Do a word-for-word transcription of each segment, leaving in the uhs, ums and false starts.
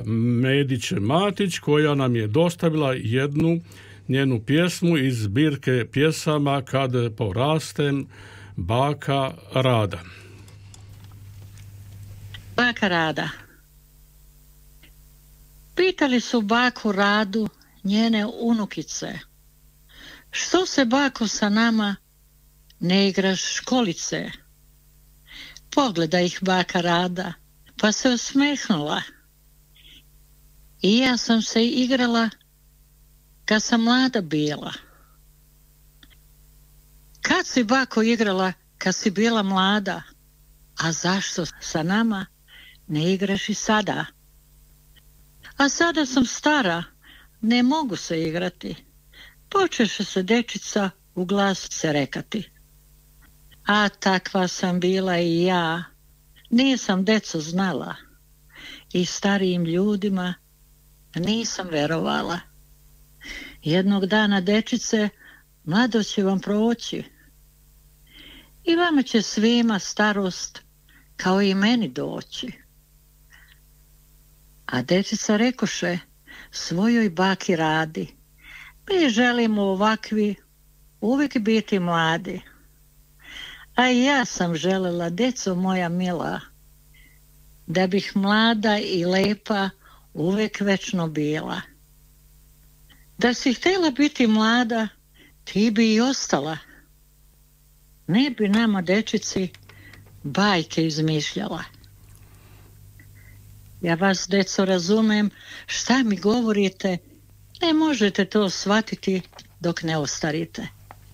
Medić Matić, koja nam je dostavila jednu njenu pjesmu iz zbirke pjesama Kad porastem, baka Rada. Baka Rada. Pitali su baku Radu njene unukice: što se, bako, sa nama ne igraš školice? Pogleda ih baka Rada, pa se osmehnula. I ja sam se igrala kad sam mlada bila. Kad si, bako, igrala kad si bila mlada? A zašto sa nama ne igraš i sada? A sada sam stara, ne mogu se igrati. Počeše se dečica u glas se rekati. A takva sam bila i ja, nisam deco znala. I starijim ljudima nisam verovala. Jednog dana, dečice, mlado će vam proći. I vama će svima starost kao i meni doći. A dečica rekoše svojoj baki Radi: mi želimo ovakvi uvijek biti mladi. A i ja sam želela, deco moja mila, da bih mlada i lepa uvijek večno bila. Da si htjela biti mlada, ti bi i ostala. Ne bi nama, dečici, bajke izmišljala. Ja vas, deco, razumem, šta mi govorite, ne možete to shvatiti dok ne ostarite.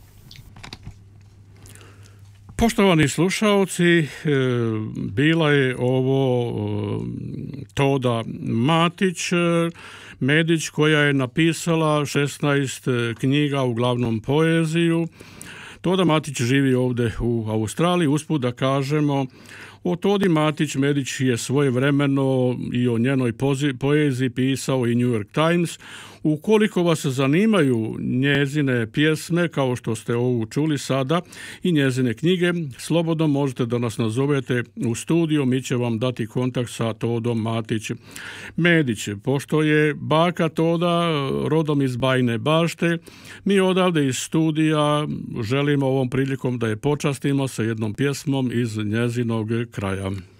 Poštovani slušalci, bila je ovo Toda Matić Medić, koja je napisala šesnaest knjiga, uglavnom poeziju. Toda Matić živi ovdje u Australiji. Usput da kažemo, o Todi Matić Medić je svojevremeno i o njenoj poeziji pisao i New York Times. Ukoliko vas zanimaju njezine pjesme, kao što ste ovu čuli sada, i njezine knjige, slobodno možete da nas nazovete u studiju, mi će vam dati kontakt sa Todom Matić Medić. Pošto je baka Toda rodom iz Bajine Bašte, mi odavde iz studija želimo ovom prilikom da je počastimo sa jednom pjesmom iz njezinog kraja.